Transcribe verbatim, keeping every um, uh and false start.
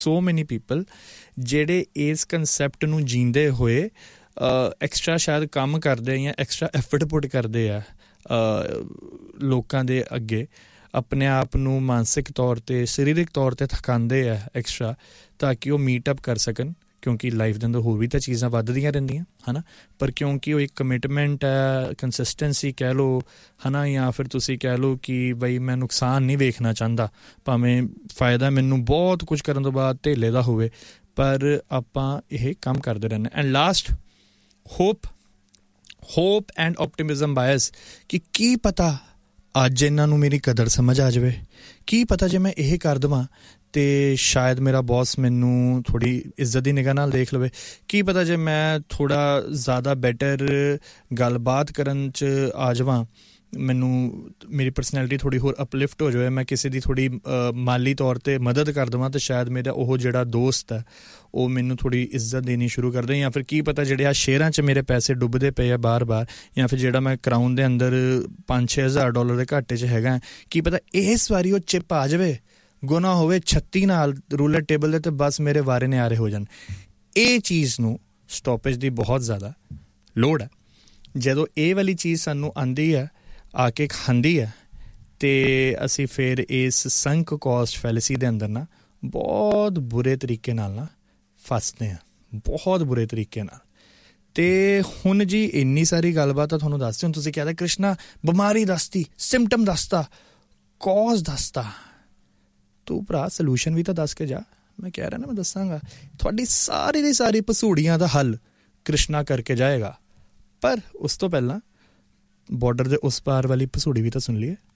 ਸੋ ਮੈਨੀ ਪੀਪਲ ਜਿਹੜੇ ਇਸ ਕੰਸੈਪਟ ਨੂੰ ਜੀਂਦੇ ਹੋਏ ਐਕਸਟਰਾ ਸ਼ਾਇਦ ਕੰਮ ਕਰਦੇ ਜਾਂ ਐਕਸਟਰਾ ਐਫਰਟ ਪੁੱਟ ਕਰਦੇ ਆ ਲੋਕਾਂ ਦੇ ਅੱਗੇ, ਆਪਣੇ ਆਪ ਨੂੰ ਮਾਨਸਿਕ ਤੌਰ 'ਤੇ ਸਰੀਰਕ ਤੌਰ 'ਤੇ ਥਕਾਉਂਦੇ ਆ ਐਕਸਟਰਾ, ਤਾਂ ਕਿ ਉਹ ਮੀਟ ਅਪ ਕਰ ਸਕਣ। ਕਿਉਂਕਿ ਲਾਈਫ ਦੇ ਅੰਦਰ ਹੋਰ ਵੀ ਤਾਂ ਚੀਜ਼ਾਂ ਵੱਧਦੀਆਂ ਰਹਿੰਦੀਆਂ ਹੈ ਨਾ, ਪਰ ਕਿਉਂਕਿ ਉਹ ਇੱਕ ਕਮਿਟਮੈਂਟ ਹੈ, ਕੰਸਿਸਟੈਂਸੀ ਕਹਿ ਲਓ ਹੈ ਨਾ, ਜਾਂ ਫਿਰ ਤੁਸੀਂ ਕਹਿ ਲਓ ਕਿ ਬਈ ਮੈਂ ਨੁਕਸਾਨ ਨਹੀਂ ਵੇਖਣਾ ਚਾਹੁੰਦਾ, ਭਾਵੇਂ ਫਾਇਦਾ ਮੈਨੂੰ ਬਹੁਤ ਕੁਝ ਕਰਨ ਤੋਂ ਬਾਅਦ ਧੇਲੇ ਦਾ ਹੋਵੇ, ਪਰ ਆਪਾਂ ਇਹ ਕੰਮ ਕਰਦੇ ਰਹਿੰਦੇ। And last, hop hop and ਓਪਟਿਮਿਜ਼ਮ ਬਾਇਸ, ਕਿ ਕੀ ਪਤਾ ਅੱਜ ਇਹਨਾਂ ਨੂੰ ਮੇਰੀ ਕਦਰ ਸਮਝ ਆ ਜਾਵੇ, ਕੀ ਪਤਾ ਜੇ ਮੈਂ ਇਹ ਕਰ ਦੇਵਾਂ ਅਤੇ ਸ਼ਾਇਦ ਮੇਰਾ ਬੌਸ ਮੈਨੂੰ ਥੋੜ੍ਹੀ ਇੱਜ਼ਤ ਦੀ ਨਿਗਾਹ ਨਾਲ ਦੇਖ ਲਵੇ, ਕੀ ਪਤਾ ਜੇ ਮੈਂ ਥੋੜ੍ਹਾ ਜ਼ਿਆਦਾ ਬੈਟਰ ਗੱਲਬਾਤ ਕਰਨ 'ਚ ਆ ਜਾਵਾਂ, ਮੈਨੂੰ ਮੇਰੀ ਪਰਸਨੈਲਿਟੀ ਥੋੜ੍ਹੀ ਹੋਰ ਅਪਲਿਫਟ ਹੋ ਜਾਵੇ, ਮੈਂ ਕਿਸੇ ਦੀ ਥੋੜ੍ਹੀ ਮਾਲੀ ਤੌਰ 'ਤੇ ਮਦਦ ਕਰ ਦੇਵਾਂ, ਤਾਂ ਸ਼ਾਇਦ ਮੇਰਾ ਉਹ ਜਿਹੜਾ ਦੋਸਤ ਹੈ ਉਹ ਮੈਨੂੰ ਥੋੜ੍ਹੀ ਇੱਜ਼ਤ ਦੇਣੀ ਸ਼ੁਰੂ ਕਰ ਦੇ। ਜਾਂ ਫਿਰ ਕੀ ਪਤਾ ਜਿਹੜੇ ਆ ਸ਼ੇਅਰਾਂ 'ਚ ਮੇਰੇ ਪੈਸੇ ਡੁੱਬਦੇ ਪਏ ਆ ਬਾਰ ਬਾਰ, ਜਾਂ ਫਿਰ ਜਿਹੜਾ ਮੈਂ ਕਰਾਊਨ ਦੇ ਅੰਦਰ ਪੰਜ ਛੇ ਹਜ਼ਾਰ ਡਾਲਰ ਦੇ ਘਾਟੇ 'ਚ ਹੈਗਾ, ਕੀ ਪਤਾ ਇਸ ਵਾਰੀ ਉਹ ਚਿੱਪ ਆ ਜਾਵੇ, ਗੁਣਾ ਹੋਵੇ ਛੱਤੀ ਨਾਲ ਰੂਲਰ ਟੇਬਲ ਦੇ, ਅਤੇ ਬਸ ਮੇਰੇ ਵਾਰੇ ਨਿਆਰੇ ਹੋ ਜਾਣ। ਇਹ ਚੀਜ਼ ਨੂੰ ਸਟੋਪੇਜ ਦੀ ਬਹੁਤ ਜ਼ਿਆਦਾ ਲੋੜ ਹੈ। ਜਦੋਂ ਇਹ ਵਾਲੀ ਚੀਜ਼ ਸਾਨੂੰ ਆਉਂਦੀ ਹੈ, ਆ ਕੇ ਖਾਂਦੀ ਹੈ, ਅਤੇ ਅਸੀਂ ਫਿਰ ਇਸ ਸੰਕ ਕੋਸਟ ਫੈਲੇਸੀ ਦੇ ਅੰਦਰ ਨਾ ਬਹੁਤ ਬੁਰੇ ਤਰੀਕੇ ਨਾਲ ਨਾ ਫਸਦੇ ਹਾਂ, ਬਹੁਤ ਬੁਰੇ ਤਰੀਕੇ ਨਾਲ। ਅਤੇ ਹੁਣ ਜੀ ਇੰਨੀ ਸਾਰੀ ਗੱਲਬਾਤ ਆ ਤੁਹਾਨੂੰ ਦੱਸਦੀ, ਹੁਣ ਤੁਸੀਂ ਕਹਿੰਦੇ ਕ੍ਰਿਸ਼ਨਾ ਬਿਮਾਰੀ ਦੱਸਤੀ, ਸਿੰਪਟਮ ਦੱਸਤਾ, ਕੌਜ਼ ਦੱਸਤਾ, ਤੂੰ ਭਰਾ ਸਲਿਊਸ਼ਨ ਵੀ ਤਾਂ ਦੱਸ ਕੇ ਜਾ। ਮੈਂ ਕਹਿ ਰਿਹਾ ਨਾ, ਮੈਂ ਦੱਸਾਂਗਾ ਤੁਹਾਡੀ ਸਾਰੀ ਦੀ ਸਾਰੀ ਭਸੂੜੀਆਂ ਦਾ ਹੱਲ ਕ੍ਰਿਸ਼ਨਾ ਕਰਕੇ ਜਾਏਗਾ। ਪਰ ਉਸ ਤੋਂ ਪਹਿਲਾਂ ਬਾਰਡਰ ਦੇ ਉਸ ਪਾਰ ਵਾਲੀ ਭਸੂੜੀ ਵੀ ਤਾਂ ਸੁਣ ਲਈਏ।